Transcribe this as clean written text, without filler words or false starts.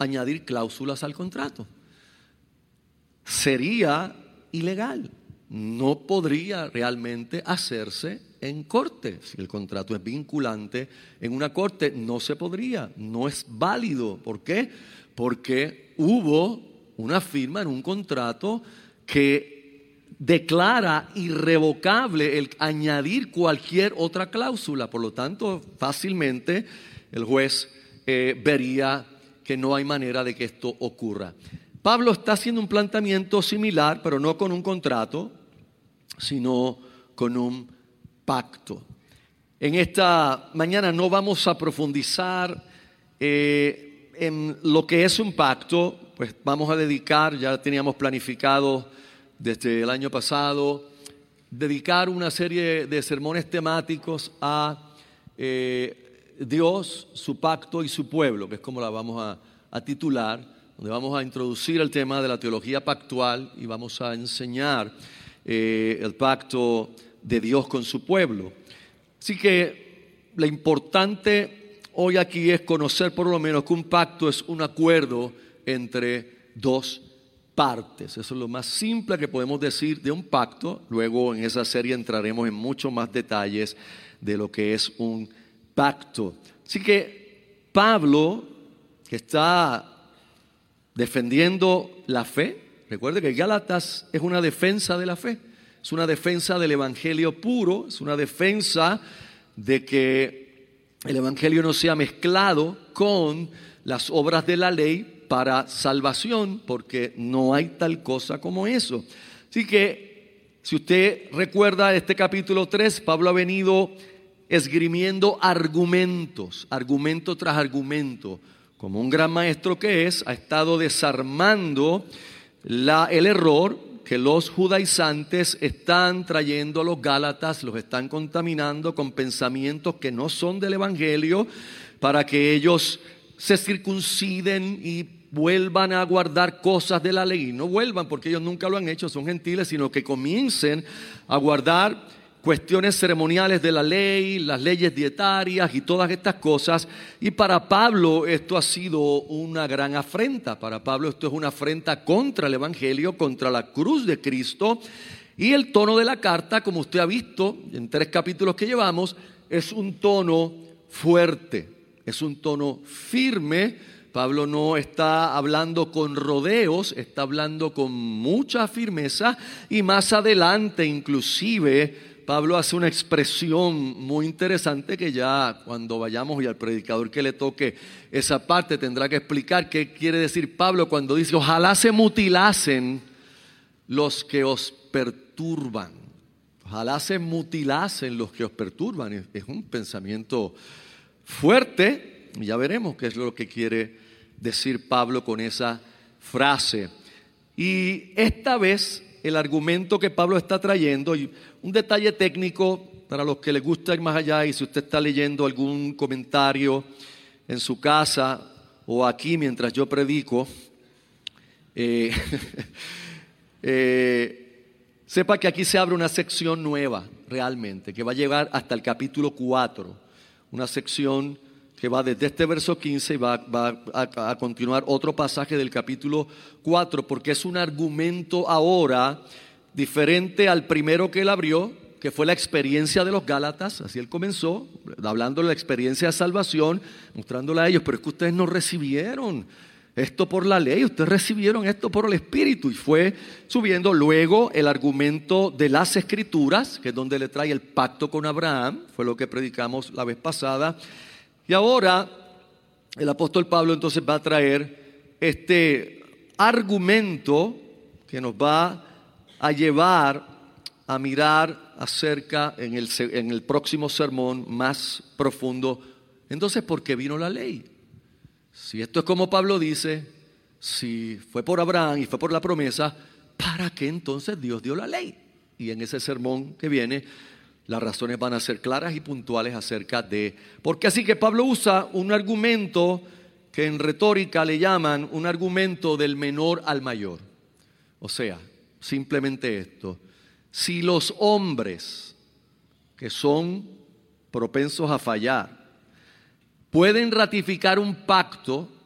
añadir cláusulas al contrato. Sería ilegal. No podría realmente hacerse en corte. Si el contrato es vinculante en una corte, no se podría, no es válido. ¿Por qué? Porque hubo una firma en un contrato que declara irrevocable el añadir cualquier otra cláusula. Por lo tanto, fácilmente el juez vería que no hay manera de que esto ocurra. Pablo está haciendo un planteamiento similar, pero no con un contrato, sino con un pacto. En esta mañana no vamos a profundizar en lo que es un pacto, pues vamos a dedicar, ya teníamos planificado desde el año pasado, dedicar una serie de sermones temáticos a Dios, su pacto y su pueblo, que es como la vamos a titular, donde vamos a introducir el tema de la teología pactual y vamos a enseñar el pacto de Dios con su pueblo. Así que lo importante hoy aquí es conocer por lo menos que un pacto es un acuerdo entre dos partes. Eso es lo más simple que podemos decir de un pacto. Luego en esa serie entraremos en muchos más detalles de lo que es un pacto. Así que Pablo, que está defendiendo la fe, recuerde que Gálatas es una defensa de la fe, es una defensa del evangelio puro, es una defensa de que el evangelio no sea mezclado con las obras de la ley para salvación, porque no hay tal cosa como eso. Así que, si usted recuerda este capítulo 3, Pablo ha venido esgrimiendo argumentos, argumento tras argumento. Como un gran maestro que es, ha estado desarmando el error que los judaizantes están trayendo a los gálatas, los están contaminando con pensamientos que no son del evangelio, para que ellos se circunciden y vuelvan a guardar cosas de la ley. Y no vuelvan, porque ellos nunca lo han hecho, son gentiles, sino que comiencen a guardar cuestiones ceremoniales de la ley, las leyes dietarias y todas estas cosas. Y para Pablo esto ha sido una gran afrenta. Para Pablo esto es una afrenta contra el evangelio, contra la cruz de Cristo. Y el tono de la carta, como usted ha visto en 3 capítulos que llevamos, es un tono fuerte, es un tono firme. Pablo no está hablando con rodeos, está hablando con mucha firmeza. Y más adelante inclusive Pablo hace una expresión muy interesante que ya cuando vayamos y al predicador que le toque esa parte tendrá que explicar qué quiere decir Pablo cuando dice: ojalá se mutilasen los que os perturban. Ojalá se mutilasen los que os perturban. Es un pensamiento fuerte y ya veremos qué es lo que quiere decir Pablo con esa frase. Y esta vez el argumento que Pablo está trayendo, y un detalle técnico para los que les gusta ir más allá, y si usted está leyendo algún comentario en su casa o aquí mientras yo predico, sepa que aquí se abre una sección nueva realmente, que va a llegar hasta el capítulo 4, una sección que va desde este verso 15 y va a continuar otro pasaje del capítulo 4, porque es un argumento ahora diferente al primero que él abrió, que fue la experiencia de los Gálatas. Así él comenzó, hablando de la experiencia de salvación, mostrándole a ellos: pero es que ustedes no recibieron esto por la ley, ustedes recibieron esto por el Espíritu. Y fue subiendo luego el argumento de las Escrituras, que es donde le trae el pacto con Abraham, fue lo que predicamos la vez pasada. Y ahora el apóstol Pablo entonces va a traer este argumento que nos va a llevar a mirar acerca en el próximo sermón más profundo. Entonces, ¿por qué vino la ley? Si esto es como Pablo dice, si fue por Abraham y fue por la promesa, ¿para qué entonces Dios dio la ley? Y en ese sermón que viene, las razones van a ser claras y puntuales acerca de por qué. Así que Pablo usa un argumento que en retórica le llaman un argumento del menor al mayor. O sea, simplemente esto: si los hombres que son propensos a fallar pueden ratificar un pacto